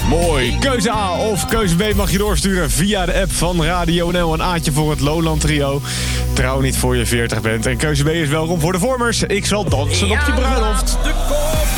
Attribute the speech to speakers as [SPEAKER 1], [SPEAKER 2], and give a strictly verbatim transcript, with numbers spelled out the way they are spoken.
[SPEAKER 1] Mooi. Keuze A of keuze B mag je doorsturen via de app van Radio N L. Een Aatje voor het Lowland Trio. Trouw niet voor je veertig bent. En keuze B is welkom voor de Vormers. Ik zal dansen op je bruiloft.